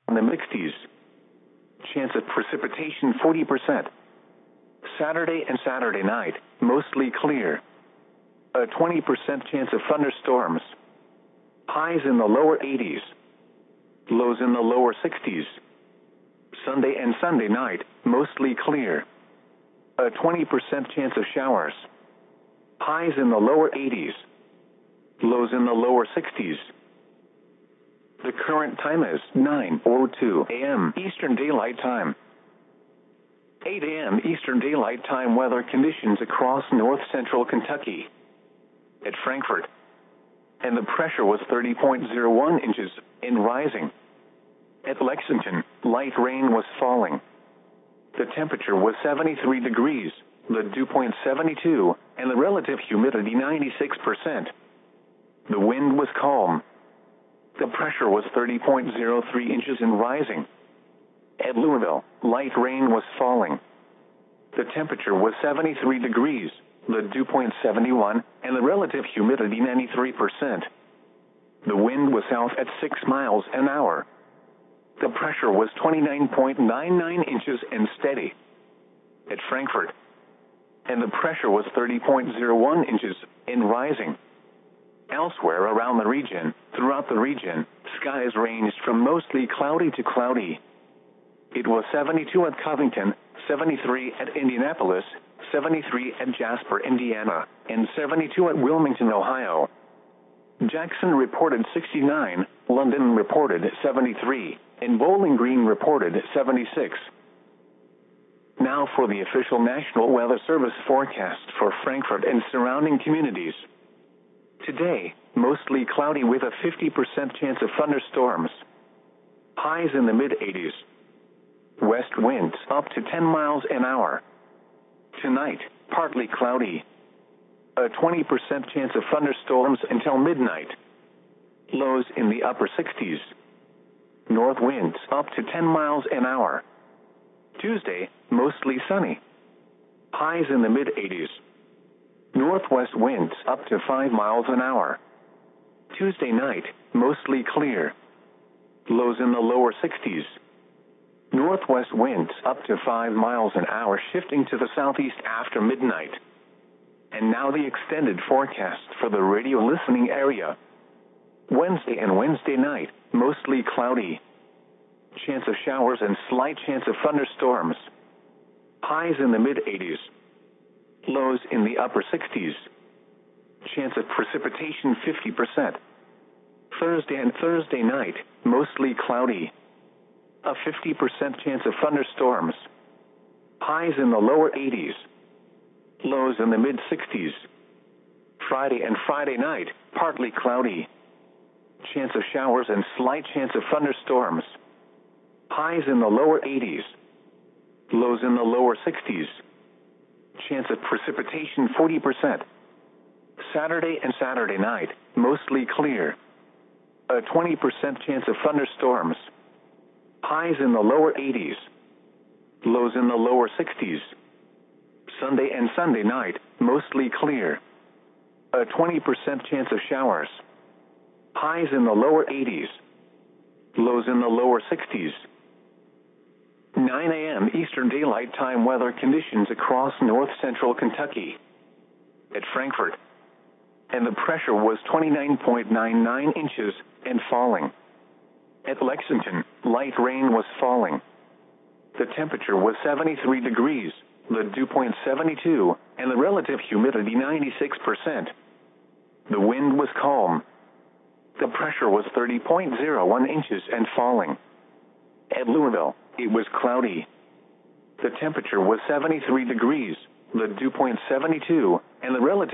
in the 60s. Chance of precipitation 40%. Saturday and Saturday night, mostly clear. A 20% chance of thunderstorms. Highs in the lower 80s. Lows in the lower 60s. Sunday and Sunday night, mostly clear. A 20% chance of showers. Highs in the lower 80s. Lows in the lower 60s. The current time is 9:02 a.m. Eastern Daylight Time. 8 a.m. Eastern Daylight Time weather conditions across north central Kentucky. At Frankfort. And the pressure was 30.01 inches and rising. At Lexington, light rain was falling. The temperature was 73 degrees, the dew point 72, and the relative humidity 96%. The wind was calm. The pressure was 30.03 inches and rising. At Louisville, light rain was falling. The temperature was 73 degrees, the dew point 71, and the relative humidity 93%. The wind was south at 6 miles an hour. The pressure was 29.99 inches and steady. At Frankfort. And the pressure was 30.01 inches and rising. Elsewhere around the region, throughout the region, skies ranged from mostly cloudy to cloudy. It was 72 at Covington, 73 at Indianapolis, 73 at Jasper, Indiana, and 72 at Wilmington, Ohio. Jackson reported 69, London reported 73, and Bowling Green reported 76. Now for the official National Weather Service forecast for Frankfort and surrounding communities. Today, mostly cloudy with a 50% chance of thunderstorms. Highs in the mid-80s. West winds up to 10 miles an hour. Tonight, partly cloudy. A 20% chance of thunderstorms until midnight. Lows in the upper 60s. North winds up to 10 miles an hour. Tuesday, mostly sunny. Highs in the mid-80s. Northwest winds up to 5 miles an hour. Tuesday night, mostly clear. Lows in the lower 60s. Northwest winds up to 5 miles an hour, shifting to the southeast after midnight. And now the extended forecast for the radio listening area. Wednesday and Wednesday night, mostly cloudy. Chance of showers and slight chance of thunderstorms. Highs in the mid-80s. Lows in the upper 60s. Chance of precipitation 50%. Thursday and Thursday night, mostly cloudy. A 50% chance of thunderstorms. Highs in the lower 80s. Lows in the mid-60s. Friday and Friday night, partly cloudy. Chance of showers and slight chance of thunderstorms. Highs in the lower 80s. Lows in the lower 60s. Chance of precipitation 40%. Saturday and Saturday night, mostly clear. A 20% chance of thunderstorms. Highs in the lower 80s. Lows in the lower 60s. Sunday and Sunday night, mostly clear. A 20% chance of showers. Highs in the lower 80s. Lows in the lower 60s. 9 a.m. Eastern Daylight Time weather conditions across north central Kentucky. At Frankfort. And the pressure was 29.99 inches and falling. At Lexington, light rain was falling. The temperature was 73 degrees, the dew point 72, and the relative humidity 96%. The wind was calm. The pressure was 30.01 inches and falling. At Louisville, it was cloudy. The temperature was 73 degrees, the dew point 72, and the relative